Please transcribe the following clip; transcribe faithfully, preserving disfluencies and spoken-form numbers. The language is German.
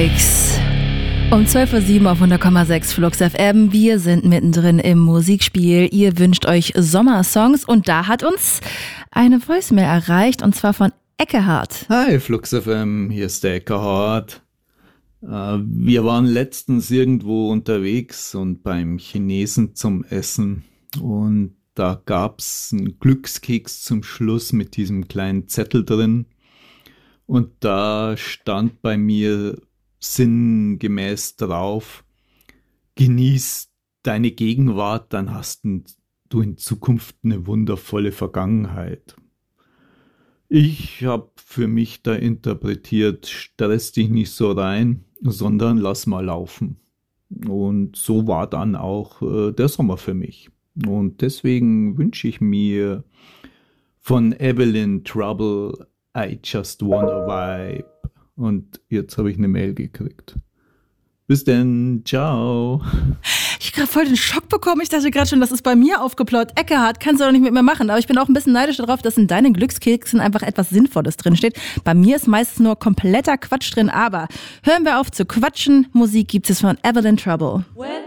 Keks. Um zwölf Uhr sieben auf hundert Komma sechs Flux F M. Wir sind mittendrin im Musikspiel. Ihr wünscht euch Sommersongs und da hat uns eine Voicemail erreicht und zwar von Eckehard. Hi Flux F M, hier ist der Eckehard. Äh, wir waren letztens irgendwo unterwegs und beim Chinesen zum Essen und da gab's einen Glückskeks zum Schluss mit diesem kleinen Zettel drin und da stand bei mir sinngemäß drauf: Genieß deine Gegenwart, dann hast du in Zukunft eine wundervolle Vergangenheit. Ich habe für mich da interpretiert, stress dich nicht so rein, sondern lass mal laufen. Und so war dann auch äh, der Sommer für mich. Und deswegen wünsche ich mir von Evelyn Trouble I Just Wanna Vibe. Und jetzt habe ich eine Mail gekriegt. Bis denn, ciao. Ich habe gerade voll den Schock bekommen. Ich dachte gerade schon, das ist bei mir aufgeploppt. Eckehard, kannst du doch nicht mit mir machen. Aber ich bin auch ein bisschen neidisch darauf, dass in deinen Glückskeksen einfach etwas Sinnvolles drinsteht. Bei mir ist meistens nur kompletter Quatsch drin. Aber hören wir auf zu quatschen. Musik gibt es von Evelyn Trouble.